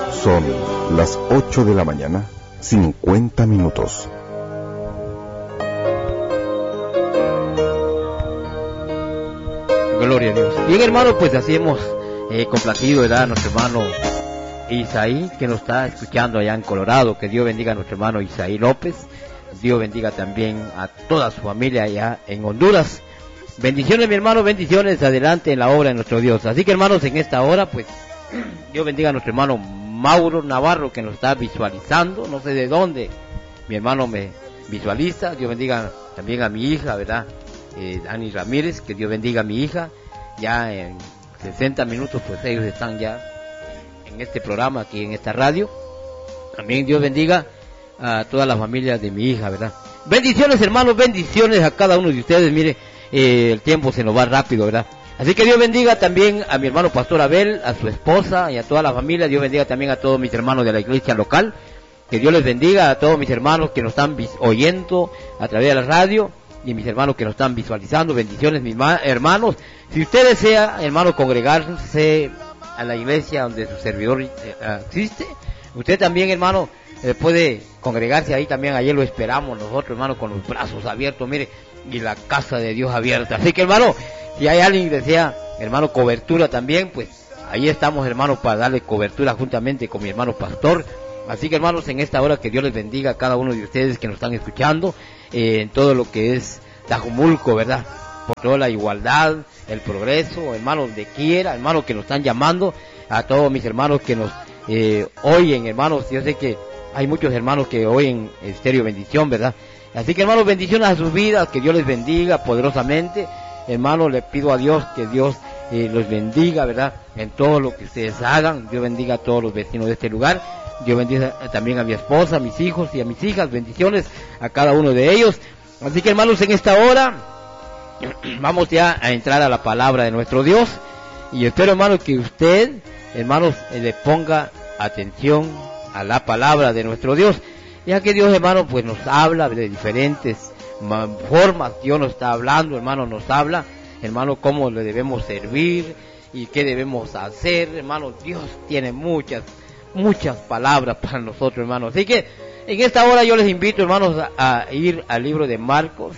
Son las 8 de la mañana, 50 minutos. Gloria a Dios. Bien, hermano, pues así hemos complacido, ¿verdad?, a nuestro hermano Isaí, que nos está escuchando allá en Colorado. Que Dios bendiga a nuestro hermano Isaí López. Dios bendiga también a toda su familia allá en Honduras. Bendiciones, mi hermano, bendiciones, adelante en la obra de nuestro Dios. Así que, hermanos, en esta hora, pues, Dios bendiga a nuestro hermano Mauro Navarro, que nos está visualizando, no sé de dónde mi hermano me visualiza. Dios bendiga también a mi hija, ¿verdad?, Dani Ramírez, que Dios bendiga a mi hija. Ya en 60 minutos, pues ellos están ya en este programa, aquí en esta radio. También Dios bendiga a toda la familia de mi hija, ¿verdad? Bendiciones, hermanos, bendiciones a cada uno de ustedes. Mire, el tiempo se nos va rápido, ¿verdad? Así que Dios bendiga también a mi hermano Pastor Abel, a su esposa y a toda la familia. Dios bendiga también a todos mis hermanos de la iglesia local. Que Dios les bendiga a todos mis hermanos que nos están oyendo a través de la radio, y mis hermanos que nos están visualizando. Bendiciones, mis hermanos. Si usted desea, hermano, congregarse a la iglesia donde su servidor existe, usted también, hermano, puede congregarse ahí también. Ayer lo esperamos nosotros, hermano, con los brazos abiertos, mire, y la casa de Dios abierta. Así que, hermano, si hay alguien que desea, hermano, cobertura también, pues ahí estamos, hermano, para darle cobertura juntamente con mi hermano Pastor. Así que, hermanos, en esta hora que Dios les bendiga a cada uno de ustedes que nos están escuchando en todo lo que es Tajumulco, ¿verdad? Por toda la igualdad, el progreso, hermanos, donde quiera, hermanos, que nos están llamando, a todos mis hermanos que nos oyen, hermanos. Yo sé que hay muchos hermanos que oyen Estéreo Bendición, ¿verdad? Así que, hermanos, bendiciones a sus vidas, que Dios les bendiga poderosamente. Hermanos, le pido a Dios que Dios los bendiga, ¿verdad?, en todo lo que ustedes hagan. Dios bendiga a todos los vecinos de este lugar. Dios bendiga también a mi esposa, a mis hijos y a mis hijas. Bendiciones a cada uno de ellos. Así que, hermanos, en esta hora vamos ya a entrar a la palabra de nuestro Dios. Y espero, hermanos, que usted, hermanos, le ponga atención a la palabra de nuestro Dios, ya que Dios, hermanos, pues nos habla de diferentes formas. Dios nos está hablando, hermanos, nos habla, hermanos, cómo le debemos servir y qué debemos hacer, hermanos. Dios tiene muchas palabras para nosotros, hermanos. Así que en esta hora yo les invito, hermanos, a ir al libro de Marcos,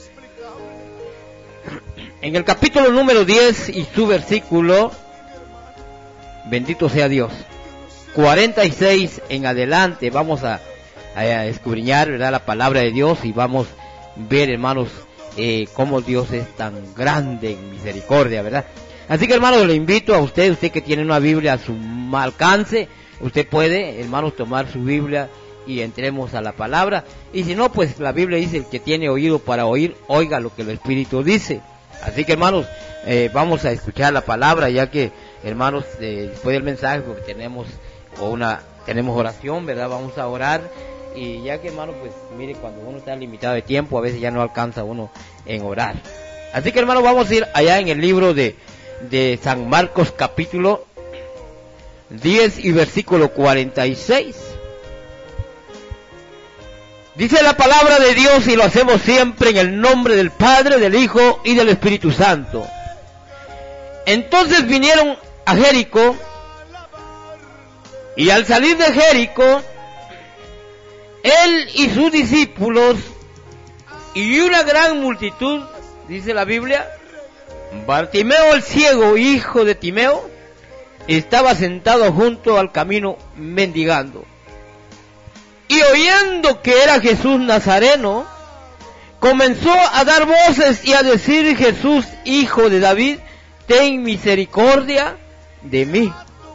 en el capítulo número 10 y su versículo, bendito sea Dios, 46 en adelante. Vamos a escudriñar, ¿verdad?, la palabra de Dios, y vamos a ver, hermanos, cómo Dios es tan grande en misericordia, ¿verdad? Así que, hermanos, le invito a usted que tiene una Biblia a su alcance. Usted puede, hermanos, tomar su Biblia y entremos a la palabra. Y si no, pues la Biblia dice: el que tiene oído para oír, oiga lo que el Espíritu dice. Así que, hermanos, vamos a escuchar la palabra, ya que, hermanos, después del mensaje, porque tenemos oración, ¿verdad? Vamos a orar. Y ya que, hermanos, pues mire, cuando uno está limitado de tiempo, a veces ya no alcanza uno en orar. Así que, hermanos, vamos a ir allá en el libro de San Marcos, capítulo 10 y versículo 46. Dice la palabra de Dios, y lo hacemos siempre en el nombre del Padre, del Hijo y del Espíritu Santo. Entonces vinieron a Jericó, y al salir de Jericó, él y sus discípulos y una gran multitud, dice la Biblia, Bartimeo el ciego, hijo de Timeo, estaba sentado junto al camino mendigando. Y oyendo que era Jesús Nazareno, comenzó a dar voces y a decir: Jesús, hijo de David, ten misericordia de mí.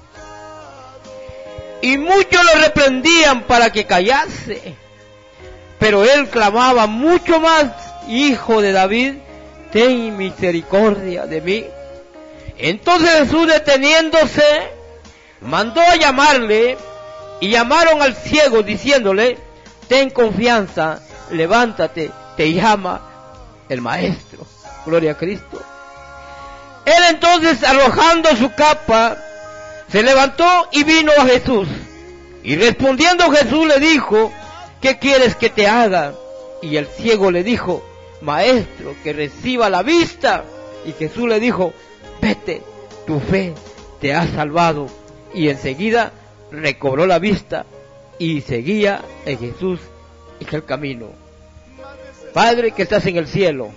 Y muchos lo reprendían para que callase, pero él clamaba mucho más: Hijo de David, ten misericordia de mí. Entonces Jesús, deteniéndose, mandó a llamarle, y llamaron al ciego diciéndole: ten confianza, levántate, te llama el Maestro. Gloria a Cristo. Él entonces, arrojando su capa, se levantó y vino a Jesús. Y respondiendo Jesús le dijo: ¿qué quieres que te haga? Y el ciego le dijo: Maestro, que reciba la vista. Y Jesús le dijo: vete, tu fe te ha salvado. Y enseguida recobró la vista y seguía en Jesús y el camino. Padre que estás en el cielo,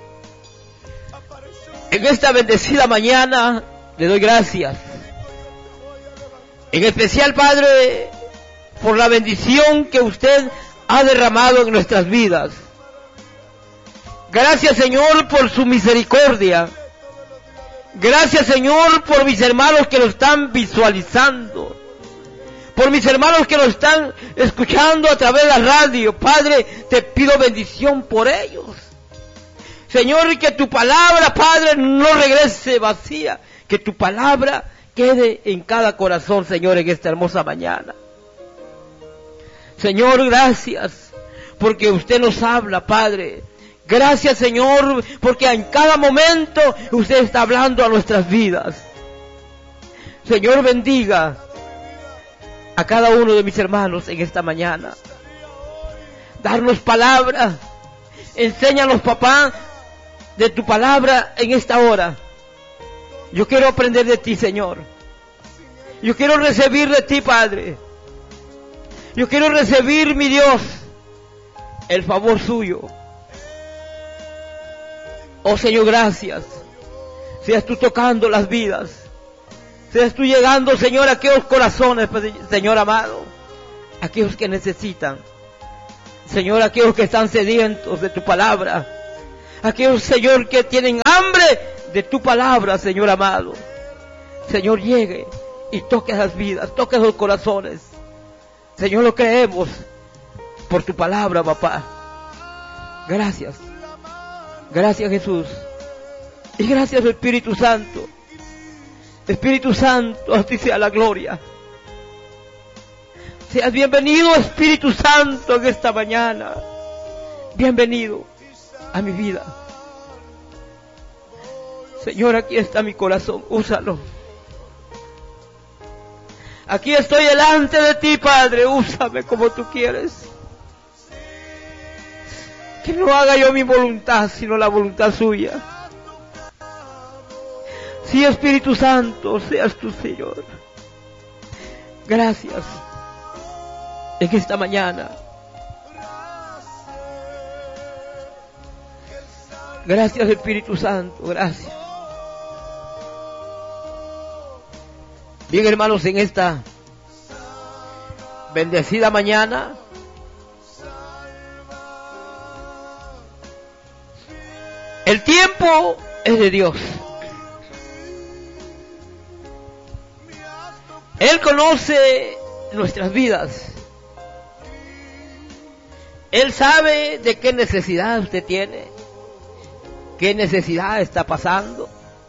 en esta bendecida mañana le doy gracias. En especial, Padre, por la bendición que usted ha derramado en nuestras vidas. Gracias, Señor, por su misericordia. Gracias, Señor, por mis hermanos que lo están visualizando. Por mis hermanos que lo están escuchando a través de la radio. Padre, te pido bendición por ellos. Señor, que tu palabra, Padre, no regrese vacía. Que tu palabra quede en cada corazón, Señor, en esta hermosa mañana. Señor, gracias, porque usted nos habla, Padre. Gracias, Señor, porque en cada momento usted está hablando a nuestras vidas. Señor, bendiga a cada uno de mis hermanos en esta mañana. Darnos palabra. Enséñanos, papá, de tu palabra en esta hora. Yo quiero aprender de ti, Señor. Yo quiero recibir de ti, Padre. Yo quiero recibir, mi Dios, el favor suyo. Oh Señor, gracias. Seas tú tocando las vidas. Seas tú llegando, Señor, a aquellos corazones, Señor amado. Aquellos que necesitan. Señor, aquellos que están sedientos de tu palabra. Aquellos, Señor, que tienen hambre de tu palabra, Señor amado. Señor, llegue y toque esas vidas, toque esos corazones. Señor, lo creemos por tu palabra, papá. Gracias. Gracias, Jesús. Y gracias, Espíritu Santo. Espíritu Santo, a ti sea la gloria. Seas bienvenido, Espíritu Santo, en esta mañana. Bienvenido a mi vida. Señor, aquí está mi corazón, úsalo. Aquí estoy delante de ti, Padre, úsame como tú quieres. Que no haga yo mi voluntad, sino la voluntad suya. Sí, Espíritu Santo, seas tú, Señor. Gracias. En esta mañana. Gracias, Espíritu Santo, gracias. Bien, hermanos, en esta bendecida mañana, el tiempo es de Dios. Él conoce nuestras vidas. Él sabe de qué necesidad usted tiene, qué necesidad está pasando.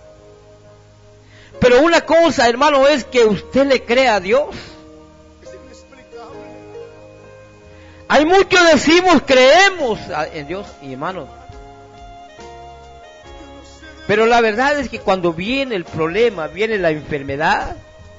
Pero una cosa, hermano, es que usted le crea a Dios. Hay muchos decimos, creemos en Dios, y hermano. Pero la verdad es que cuando viene el problema, viene la enfermedad,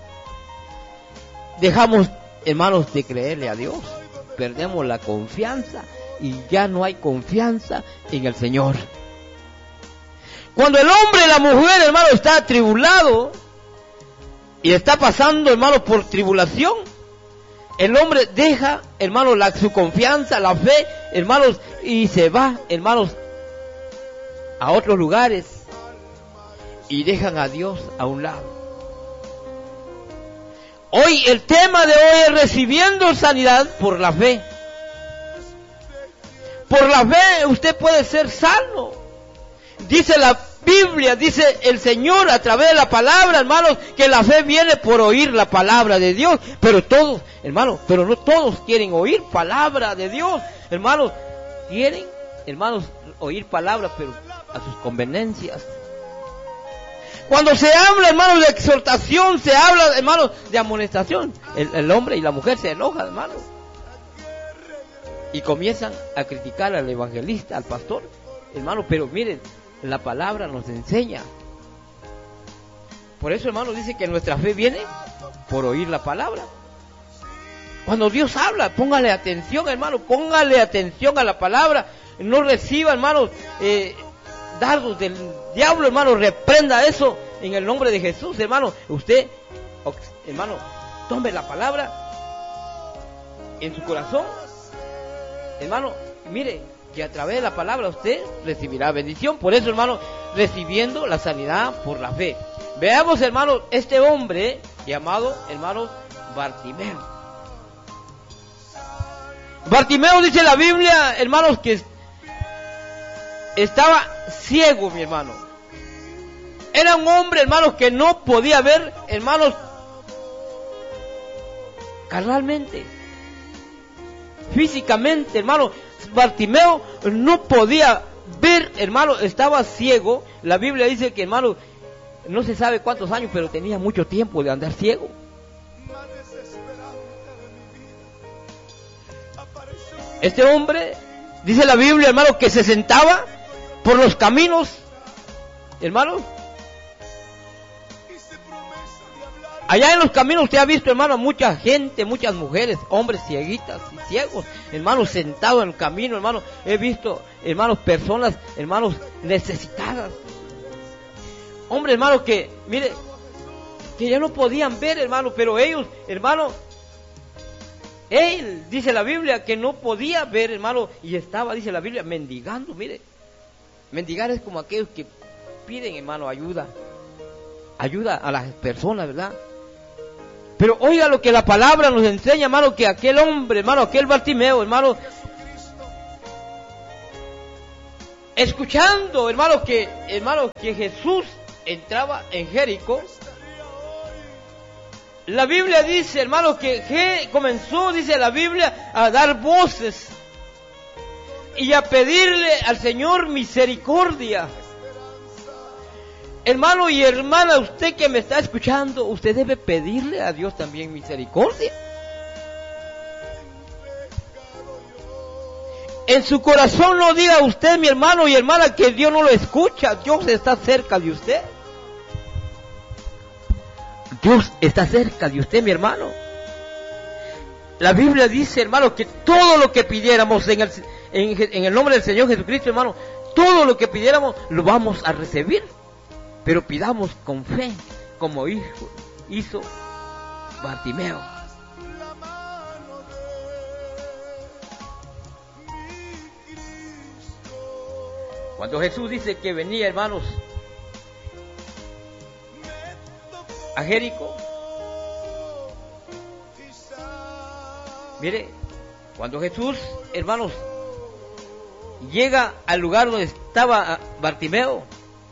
dejamos, hermanos, de creerle a Dios. Perdemos la confianza y ya no hay confianza en el Señor. Cuando el hombre y la mujer, hermano, está atribulado y está pasando, hermano, por tribulación, el hombre deja, hermano, su confianza, la fe, hermanos, y se va, hermanos, a otros lugares y dejan a Dios a un lado. Hoy el tema de hoy es recibiendo sanidad por la fe. Por la fe usted puede ser sano. Dice la Biblia, dice el Señor a través de la palabra, hermanos, que la fe viene por oír la palabra de Dios. Pero todos, hermanos, pero no todos quieren oír palabra de Dios. Hermanos, quieren, hermanos, oír palabra, pero a sus conveniencias. Cuando se habla, hermanos, de exhortación, se habla, hermanos, de amonestación. El hombre y la mujer se enojan, hermanos. Y comienzan a criticar al evangelista, al pastor. Hermanos, pero miren, la palabra nos enseña. Por eso, hermanos, dice que nuestra fe viene por oír la palabra. Cuando Dios habla, póngale atención, hermano, póngale atención a la palabra. No reciba, hermanos, dardos del diablo, hermano, reprenda eso en el nombre de Jesús, hermano. Usted, hermano, tome la palabra en su corazón, hermano, mire, que a través de la palabra usted recibirá bendición. Por eso, hermano, recibiendo la sanidad por la fe. Veamos, hermano, este hombre llamado, hermano, Bartimeo. Bartimeo, dice la Biblia, hermanos, que estaba ciego, mi hermano. Era un hombre, hermanos, que no podía ver, hermanos, carnalmente, físicamente, hermano. Bartimeo no podía ver, hermano, estaba ciego. La Biblia dice que, hermano, no se sabe cuántos años, pero tenía mucho tiempo de andar ciego. Este hombre, dice la Biblia, hermano, que se sentaba por los caminos, hermano. Allá en los caminos usted ha visto, hermano, mucha gente, muchas mujeres, hombres cieguitas y ciegos, hermanos, sentados en el camino, hermano. He visto, hermanos, personas, hermanos, necesitadas. Hombres, hermano, que, mire, que ya no podían ver, hermano, pero ellos, hermano, él, dice la Biblia, que no podía ver, hermano, y estaba, dice la Biblia, mendigando, mire. Mendigar es como aquellos que piden, hermano, ayuda a las personas, ¿verdad? Pero oiga lo que la palabra nos enseña, hermano, que aquel hombre, hermano, aquel Bartimeo, hermano, escuchando, hermano, que Jesús entraba en Jericó. La Biblia dice, hermano, que comenzó, dice la Biblia, a dar voces y a pedirle al Señor misericordia. Hermano y hermana, usted que me está escuchando, usted debe pedirle a Dios también misericordia. En su corazón no diga usted, mi hermano y hermana, que Dios no lo escucha. Dios está cerca de usted. Dios está cerca de usted, mi hermano. La Biblia dice, hermano, que todo lo que pidiéramos en el nombre del Señor Jesucristo, hermano, todo lo que pidiéramos lo vamos a recibir. Pero pidamos con fe, como hizo Bartimeo. Cuando Jesús dice que venía, hermanos, a Jericó, mire, cuando Jesús, hermanos, llega al lugar donde estaba Bartimeo,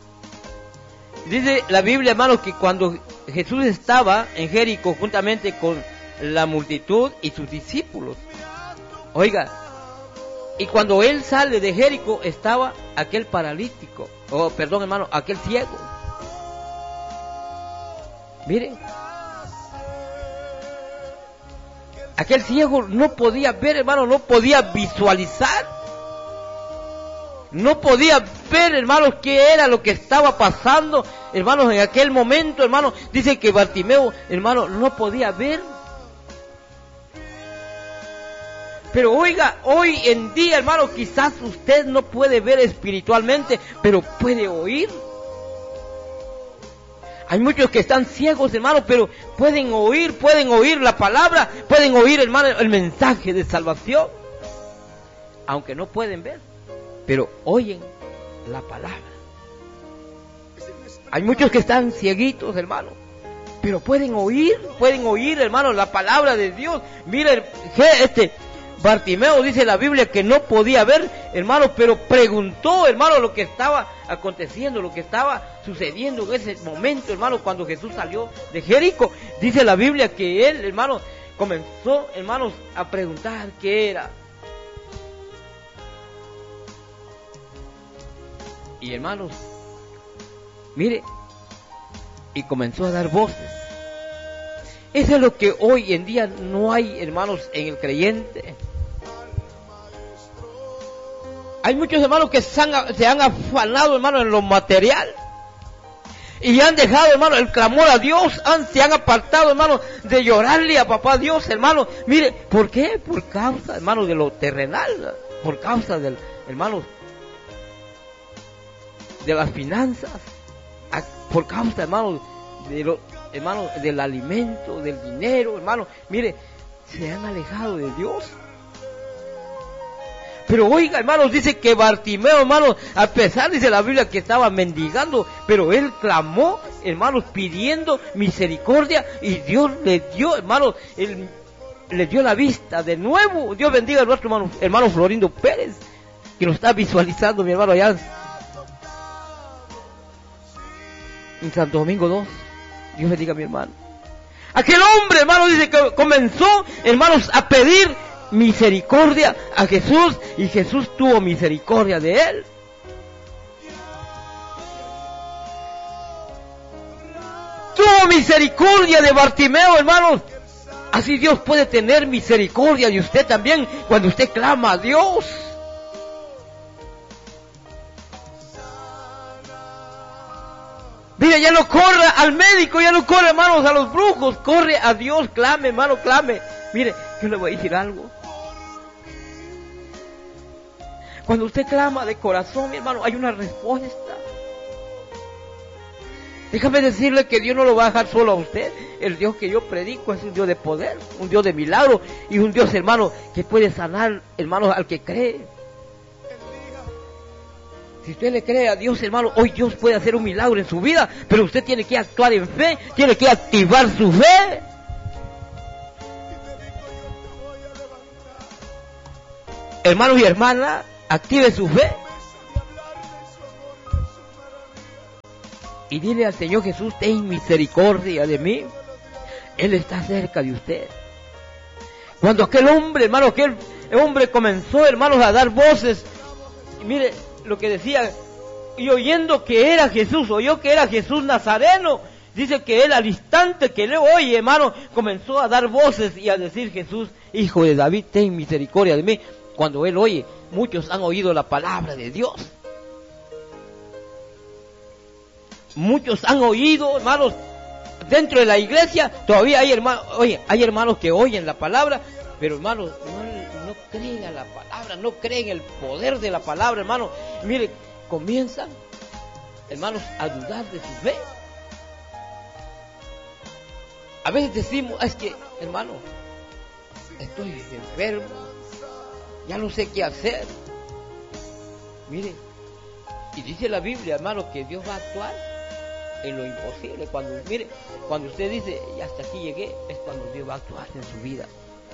dice la Biblia, hermanos, que cuando Jesús estaba en Jericó juntamente con la multitud y sus discípulos, oiga, y cuando él sale de Jericó estaba aquel paralítico, hermano, aquel ciego. Mire, aquel ciego no podía ver, hermano, no podía visualizar, no podía ver, hermanos, qué era lo que estaba pasando, hermanos, en aquel momento, hermanos. Dice que Bartimeo, hermano, no podía ver. Pero oiga, hoy en día, hermano, quizás usted no puede ver espiritualmente, pero puede oír. Hay muchos que están ciegos, hermano, pero pueden oír la palabra, pueden oír, hermano, el mensaje de salvación. Aunque no pueden ver, pero oyen la palabra. Hay muchos que están cieguitos, hermano, pero pueden oír, hermano, la palabra de Dios. Mira, Bartimeo, dice la Biblia, que no podía ver, hermano, pero preguntó, hermano, lo que estaba aconteciendo, lo que estaba sucediendo en ese momento, hermano, cuando Jesús salió de Jericó. Dice la Biblia que él, hermano, comenzó, hermanos, a preguntar qué era. Y hermanos, mire, y comenzó a dar voces. Eso es lo que hoy en día no hay, hermanos, en el creyente. Hay muchos hermanos que se han afanado, hermano, en lo material. Y han dejado, hermano, el clamor a Dios. Se han apartado, hermano, de llorarle a papá Dios, hermano. Mire, ¿por qué? Por causa, hermano, de lo terrenal. Por causa del, hermano, de las finanzas. Por causa, hermano, hermano, del alimento, del dinero, hermano, mire, se han alejado de Dios. Pero oiga, hermanos, dice que Bartimeo, hermanos, a pesar, dice la Biblia, que estaba mendigando, pero él clamó, hermanos, pidiendo misericordia, y Dios le dio, hermanos, le dio la vista de nuevo. Dios bendiga a nuestro hermano Florindo Pérez, que nos está visualizando, mi hermano, allá en Santo Domingo 2. Dios bendiga a mi hermano. Aquel hombre, hermano, dice que comenzó, hermanos, a pedir misericordia a Jesús, y Jesús tuvo misericordia de él. Tuvo misericordia de Bartimeo, hermanos. Así Dios puede tener misericordia de usted también cuando usted clama a Dios. Mira, ya no corra al médico, ya no corre, hermanos, a los brujos, corre a Dios, clame, hermano, clame. Mire, yo le voy a decir algo. Cuando usted clama de corazón, mi hermano, hay una respuesta. Déjame decirle que Dios no lo va a dejar solo a usted. El Dios que yo predico es un Dios de poder, un Dios de milagro, y un Dios, hermano, que puede sanar, hermano, al que cree. Si usted le cree a Dios, hermano, hoy Dios puede hacer un milagro en su vida, pero usted tiene que actuar en fe, tiene que activar su fe. Hermanos y hermanas, active su fe. Y dile al Señor Jesús, ten misericordia de mí. Él está cerca de usted. Cuando aquel hombre, hermano, aquel hombre comenzó, hermanos, a dar voces, y mire lo que decía, y oyendo que era Jesús, oyó que era Jesús Nazareno, dice que él al instante que le oye, hermano, comenzó a dar voces y a decir: Jesús, hijo de David, ten misericordia de mí. Cuando él oye, muchos han oído la palabra de Dios. Muchos han oído, hermanos, dentro de la iglesia todavía hay hermanos, hay hermanos que oyen la palabra, pero hermanos, no creen a la palabra, no creen el poder de la palabra, hermanos. Mire, comienzan, hermanos, a dudar de su fe. A veces decimos: es que, hermano, estoy enfermo, ya no sé qué hacer. Mire, y dice la Biblia, hermano, que Dios va a actuar en lo imposible. Cuando usted dice: ya hasta aquí llegué, es cuando Dios va a actuar en su vida.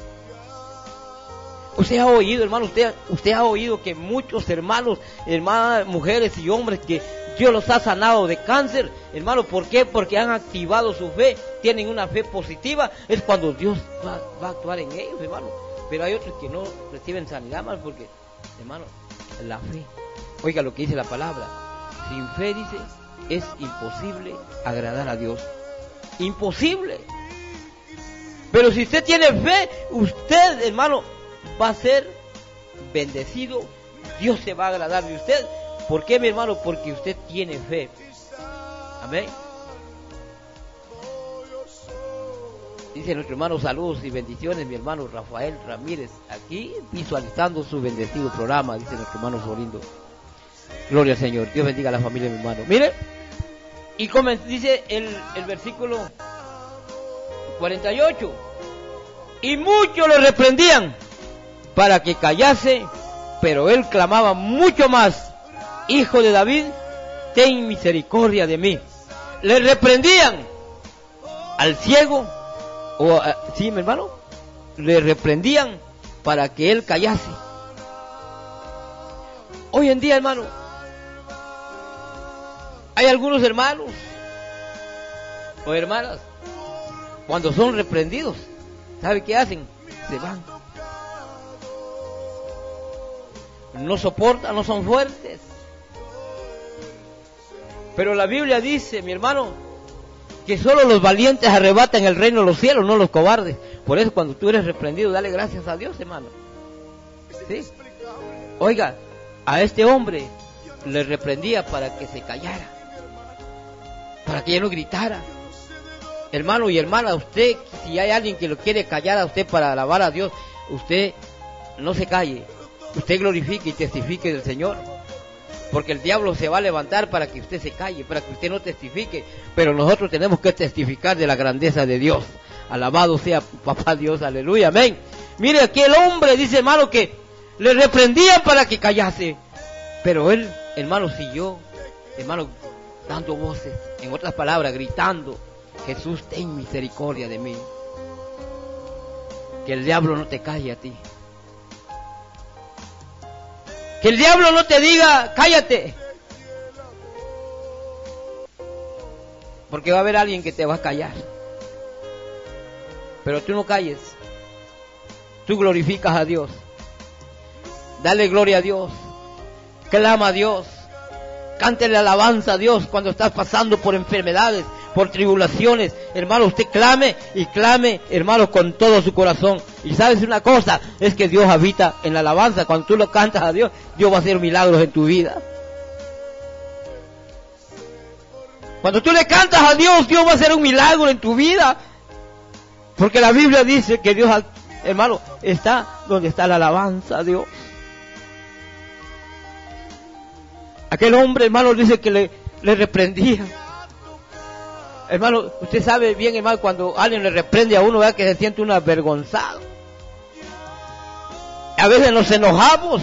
Usted ha oído, hermano, usted ha oído que muchos hermanos, hermanas, mujeres y hombres, que Dios los ha sanado de cáncer, hermano. ¿Por qué? Porque han activado su fe, tienen una fe positiva. Es cuando Dios va a actuar en ellos, hermano. Pero hay otros que no reciben sanidad, más porque, hermano, la fe. Oiga lo que dice la palabra: sin fe, dice, es imposible agradar a Dios. Imposible. Pero si usted tiene fe, usted, hermano, va a ser bendecido. Dios se va a agradar de usted. ¿Por qué, mi hermano? Porque usted tiene fe. Amén. Dice nuestro hermano: saludos y bendiciones, mi hermano Rafael Ramírez, aquí visualizando su bendecido programa, dice nuestro hermano Florindo. Gloria al Señor. Dios bendiga a la familia, mi hermano. Mire, y dice el versículo 48: y muchos lo reprendían para que callase, pero él clamaba mucho más: Hijo de David, ten misericordia de mí. Le reprendían al ciego, sí, mi hermano, le reprendían para que él callase. Hoy en día, hermano, hay algunos hermanos o hermanas, cuando son reprendidos, ¿sabe qué hacen? Se van. No soportan, no son fuertes. Pero la Biblia dice, mi hermano, que solo los valientes arrebatan el reino de los cielos, no los cobardes. Por eso cuando tú eres reprendido, dale gracias a Dios, hermano. ¿Sí? Oiga, a este hombre le reprendía para que se callara, para que ya no gritara. Hermano y hermana, usted, si hay alguien que lo quiere callar a usted para alabar a Dios, usted no se calle, usted glorifique y testifique del Señor. Porque el diablo se va a levantar para que usted se calle, para que usted no testifique. Pero nosotros tenemos que testificar de la grandeza de Dios. Alabado sea Papá Dios, aleluya, amén. Mire, aquí el hombre dice, hermano, que le reprendían para que callase. Pero él, hermano, siguió, hermano, dando voces. En otras palabras, gritando: Jesús, ten misericordia de mí. Que el diablo no te calle a ti. Que el diablo no te diga, cállate. Porque va a haber alguien que te va a callar. Pero tú no calles. Tú glorificas a Dios. Dale gloria a Dios. Clama a Dios. Cántele alabanza a Dios cuando estás pasando por enfermedades, por tribulaciones. Hermano, usted clame y clame, hermano, con todo su corazón. Y sabes una cosa, es que Dios habita en la alabanza. Cuando tú lo cantas a Dios, Dios va a hacer milagros en tu vida. Cuando tú le cantas a Dios, Dios va a hacer un milagro en tu vida. Porque la Biblia dice que Dios, hermano, está donde está la alabanza a Dios. Aquel hombre, hermano, dice que le reprendía. Hermano, usted sabe bien, hermano, cuando alguien le reprende a uno, vea que se siente uno avergonzado. A veces nos enojamos.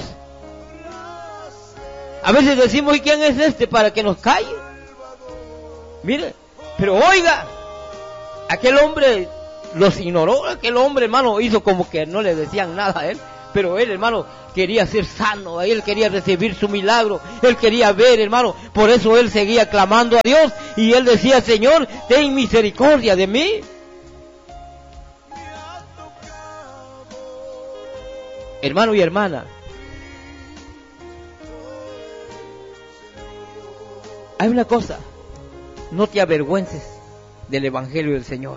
A veces decimos, ¿y quién es este para que nos calle? Mire, pero oiga, aquel hombre los ignoró. Aquel hombre, hermano, hizo como que no le decían nada a él. Pero él, hermano, quería ser sano. Él quería recibir su milagro. Él quería ver, hermano. Por eso él seguía clamando a Dios. Y él decía, Señor, ten misericordia de mí. Hermano y hermana, hay una cosa. No te avergüences del Evangelio del Señor.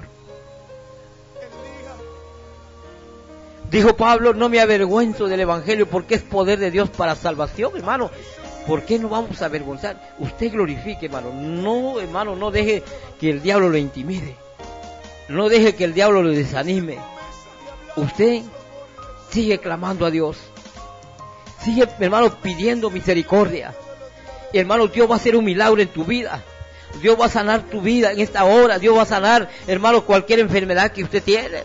Dijo Pablo, no me avergüenzo del Evangelio porque es poder de Dios para salvación, hermano. ¿Por qué no vamos a avergonzar? Usted glorifique, hermano. No, hermano, no deje que el diablo lo intimide. No deje que el diablo lo desanime. Usted sigue clamando a Dios. Sigue, hermano, pidiendo misericordia. Y, hermano, Dios va a hacer un milagro en tu vida. Dios va a sanar tu vida en esta hora. Dios va a sanar, hermano, cualquier enfermedad que usted tiene.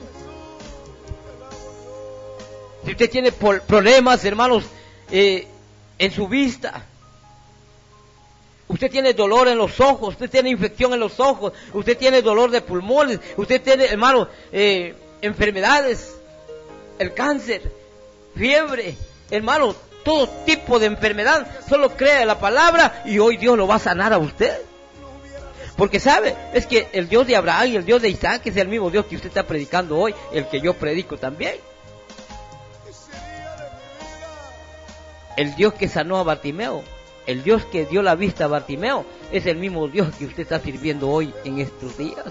Si usted tiene problemas, hermanos, en su vista, usted tiene dolor en los ojos, usted tiene infección en los ojos, usted tiene dolor de pulmones, usted tiene, hermano, enfermedades, el cáncer, fiebre, hermano, todo tipo de enfermedad, solo crea la palabra y hoy Dios lo va a sanar a usted. Porque sabe, es que el Dios de Abraham y el Dios de Isaac es el mismo Dios que usted está predicando hoy, el que yo predico también. El Dios que sanó a Bartimeo, el Dios que dio la vista a Bartimeo, es el mismo Dios que usted está sirviendo hoy en estos días.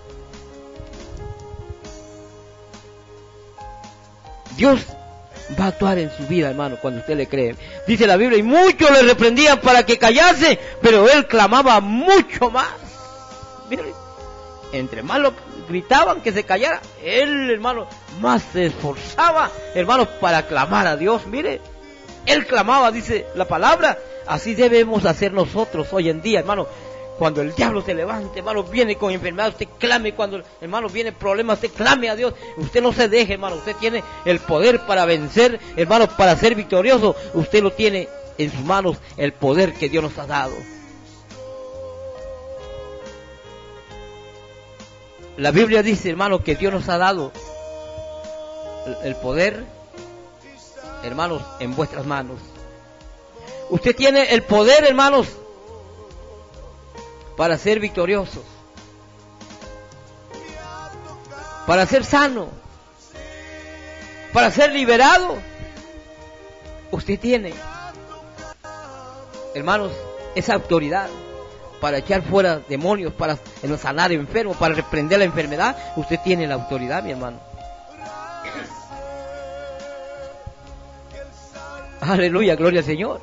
Dios va a actuar en su vida, hermano, cuando usted le cree. Dice la Biblia, y muchos le reprendían para que callase, pero él clamaba mucho más. Mire, entre más lo gritaban que se callara, él, hermano, más se esforzaba, hermano, para clamar a Dios. Mire, él clamaba, dice la palabra. Así debemos hacer nosotros hoy en día, hermano. Cuando el diablo se levante, hermano, viene con enfermedad, usted clame. Cuando, hermano, viene problemas, usted clame a Dios. Usted no se deje, hermano. Usted tiene el poder para vencer, hermano, para ser victorioso. Usted lo tiene en sus manos, el poder que Dios nos ha dado. La Biblia dice, hermano, que Dios nos ha dado el poder, hermanos, en vuestras manos. Usted tiene el poder, hermanos, para ser victoriosos, para ser sano, para ser liberado. Usted tiene, hermanos, esa autoridad para echar fuera demonios, para sanar enfermos, para reprender la enfermedad. Usted tiene la autoridad, mi hermano. Aleluya, gloria al Señor.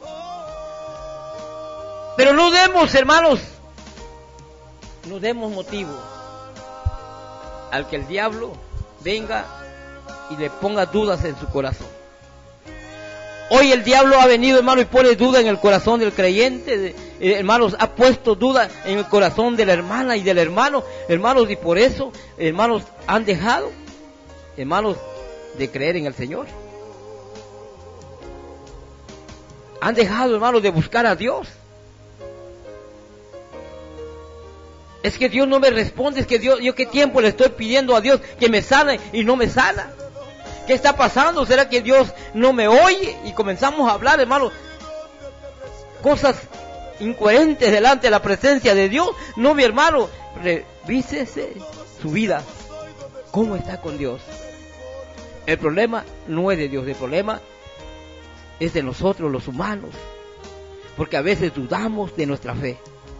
Pero no demos, hermanos, no demos motivo al que el diablo venga y le ponga dudas en su corazón. Hoy el diablo ha venido, hermano, y pone duda en el corazón del creyente, hermanos, ha puesto duda en el corazón de la hermana y del hermano, hermanos, y por eso, hermanos, han dejado, hermanos, de creer en el Señor. Han dejado, hermanos, de buscar a Dios. Es que Dios no me responde, es que Dios, yo qué tiempo le estoy pidiendo a Dios que me sane y no me sana. ¿Qué está pasando? ¿Será que Dios no me oye? Y comenzamos a hablar, hermano, cosas incoherentes delante de la presencia de Dios. No, mi hermano, revísese su vida. ¿Cómo está con Dios? El problema no es de Dios, el problema es de nosotros los humanos, porque a veces dudamos de nuestra fe.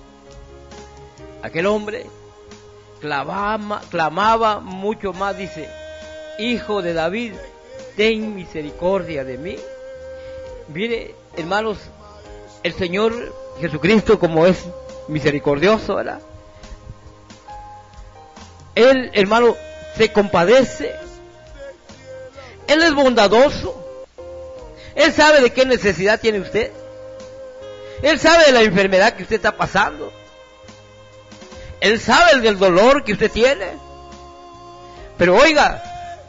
Aquel hombre clamaba mucho más, dice: Hijo de David, ten misericordia de mí. Mire, hermanos, el Señor Jesucristo, como es misericordioso, ¿verdad? Él, hermano, se compadece. Él es bondadoso. Él sabe de qué necesidad tiene usted. Él sabe de la enfermedad que usted está pasando. Él sabe del dolor que usted tiene. Pero oiga,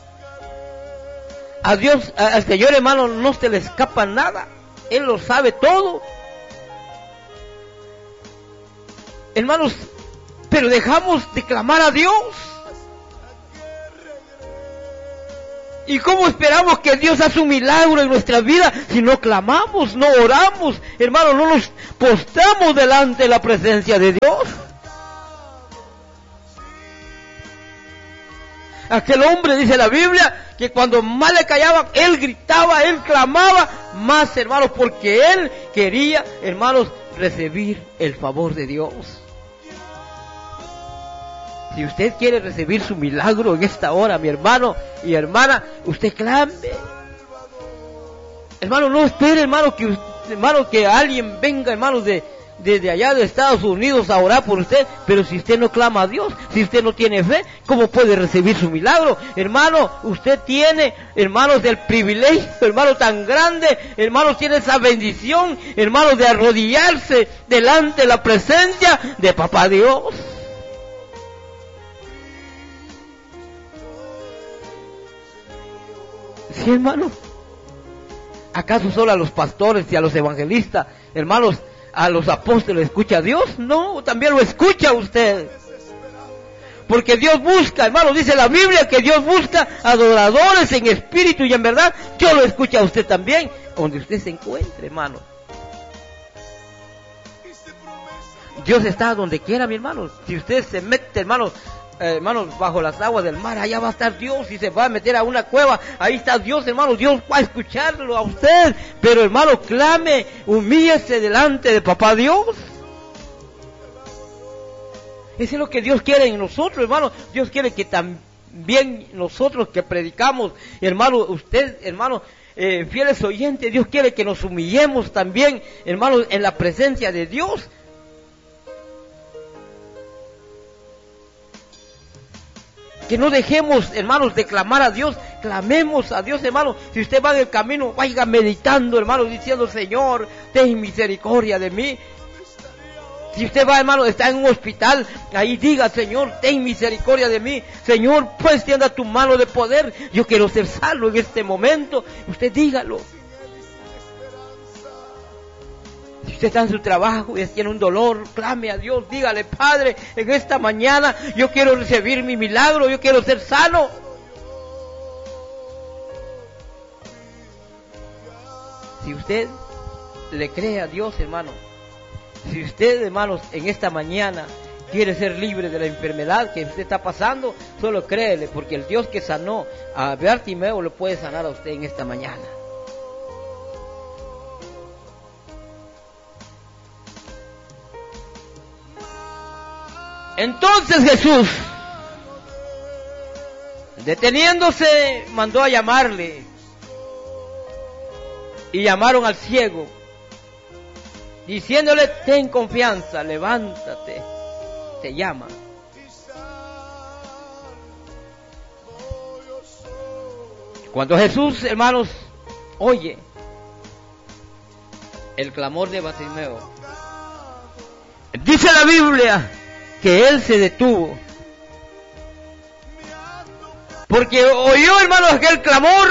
a Dios, al Señor, hermano, no se le escapa nada. Él lo sabe todo. Hermanos, pero dejamos de clamar a Dios. ¿Y cómo esperamos que Dios haga un milagro en nuestra vida si no clamamos, no oramos, hermanos, no nos postramos delante de la presencia de Dios? Aquel hombre, dice la Biblia, que cuando más le callaban, él gritaba, él clamaba más, hermanos, porque él quería, hermanos, recibir el favor de Dios. Si usted quiere recibir su milagro en esta hora, mi hermano y hermana, usted clame. Hermano, no espere, hermano, que alguien venga, hermano, desde allá de Estados Unidos a orar por usted. Pero si usted no clama a Dios, si usted no tiene fe, ¿cómo puede recibir su milagro? Hermano, usted tiene, hermanos, el privilegio, hermano, tan grande, hermano, tiene esa bendición, hermano, de arrodillarse delante de la presencia de Papá Dios. Sí, hermano. ¿Acaso solo a los pastores y a los evangelistas, hermanos, a los apóstoles escucha a Dios? No, también lo escucha usted. Porque Dios busca, hermano, dice la Biblia que Dios busca adoradores en espíritu y en verdad. Yo lo escucho a usted también, donde usted se encuentre, hermano. Dios está donde quiera, mi hermano. Si usted se mete, hermano, bajo las aguas del mar, allá va a estar Dios. Si se va a meter a una cueva, ahí está Dios, hermano. Dios va a escucharlo a usted. Pero, hermano, clame, humíllese delante de Papá Dios. Eso es lo que Dios quiere en nosotros, hermano. Dios quiere que también nosotros que predicamos, hermano, usted, hermano, fieles oyentes, Dios quiere que nos humillemos también, hermano, en la presencia de Dios. Que no dejemos, hermanos, de clamar a Dios. Clamemos a Dios, hermano. Si usted va en el camino, vaya meditando, hermano, diciendo: Señor, ten misericordia de mí. Si usted va, hermano, está en un hospital, ahí diga: Señor, ten misericordia de mí. Señor, pues tienda tu mano de poder. Yo quiero ser salvo en este momento. Usted dígalo. Si usted está en su trabajo y tiene un dolor, clame a Dios, dígale: Padre, en esta mañana yo quiero recibir mi milagro, yo quiero ser sano. Si usted le cree a Dios, hermano, si usted, hermanos, en esta mañana quiere ser libre de la enfermedad que usted está pasando, solo créele, porque el Dios que sanó a Bartimeo lo puede sanar a usted en esta mañana. Entonces Jesús, deteniéndose, mandó a llamarle. Y llamaron al ciego, diciéndole: ten confianza, levántate, te llama. Cuando Jesús, hermanos, oye el clamor de Bartimeo. Dice la Biblia que él se detuvo, porque oyó, hermano, aquel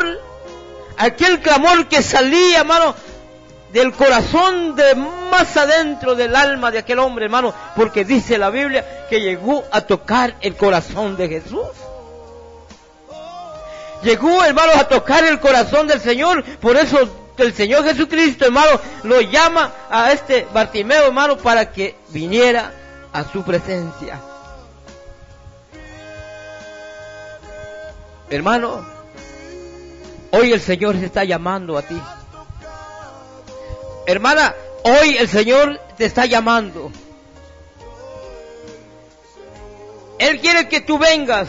clamor que salía, hermano, del corazón de más adentro del alma de aquel hombre, hermano, porque dice la Biblia que llegó a tocar el corazón de Jesús. Llegó, hermano, a tocar el corazón del Señor. Por eso el Señor Jesucristo, hermano, lo llama a este Bartimeo, hermano, para que viniera a su presencia. Hermano, hoy el Señor se está llamando a ti. Hermana, hoy el Señor te está llamando. Él quiere que tú vengas.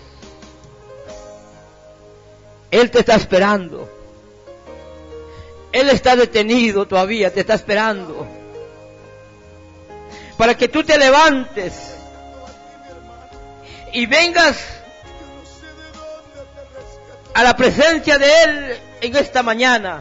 Él te está esperando. Él está detenido todavía, te está esperando. Para que tú te levantes y vengas a la presencia de Él en esta mañana.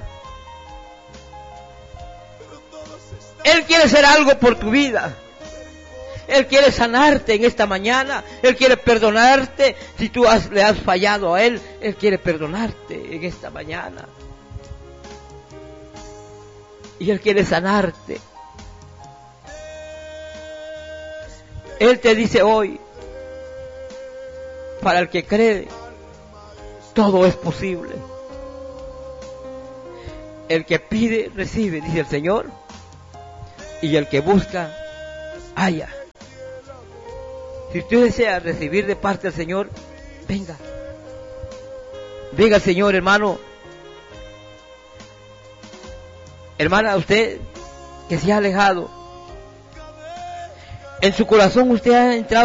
Él quiere hacer algo por tu vida. Él quiere sanarte en esta mañana. Él quiere perdonarte si tú le has fallado a Él. Él quiere perdonarte en esta mañana. Y Él quiere sanarte. Él te dice hoy, para el que cree, todo es posible. El que pide, recibe, dice el Señor. Y el que busca, halla. Si usted desea recibir de parte del Señor, venga. Venga, Señor, hermano. Hermana, usted que se ha alejado, en su corazón usted ha entrado